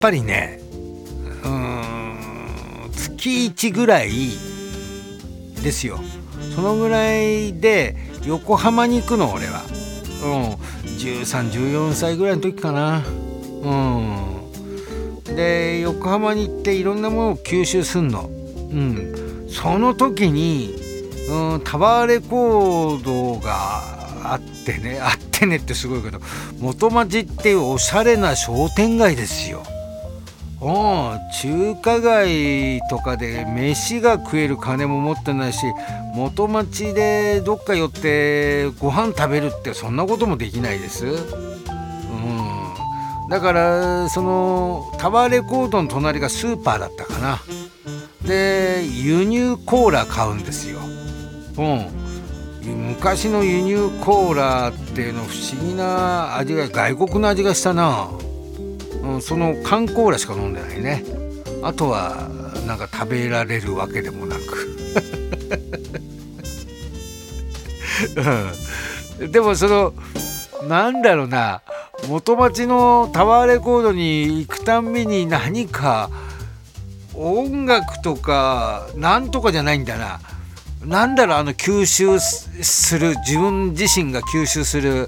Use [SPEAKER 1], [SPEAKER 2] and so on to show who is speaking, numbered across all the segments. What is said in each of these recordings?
[SPEAKER 1] ぱりね、月1ぐらいですよ。そのぐらいで横浜に行くの俺は。13、14歳ぐらいの時かな。で横浜に行っていろんなものを吸収すんの。その時に、タワーレコードがあってねってすごいけど、元町っていうおしゃれな商店街ですよ。中華街とかで飯が食える金も持ってないし、元町でどっか寄ってご飯食べるってそんなこともできないです。だからそのタワーレコードの隣がスーパーだったかな。で輸入コーラ買うんですよ。昔の輸入コーラっていうの不思議な味が、外国の味がしたな。その缶コーラしか飲んでないね。あとはなんか食べられるわけでもなくでもそのなんだろうな、元町のタワーレコードに行くたんびに何か音楽とかなんとかじゃないんだな。なんだろう、吸収する、自分自身が吸収する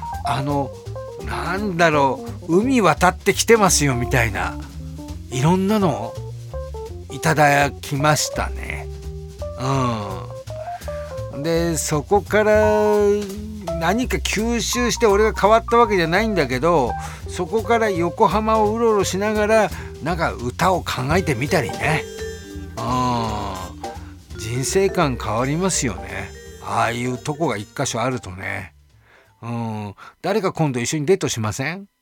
[SPEAKER 1] なんだろう、海渡ってきてますよみたいな、いろんなのいただきましたね。でそこから何か吸収して俺が変わったわけじゃないんだけど、そこから横浜をうろうろしながらなんか歌を考えてみたりね。人生観変わりますよね、ああいうとこが一箇所あるとね。誰か今度一緒にデートしません？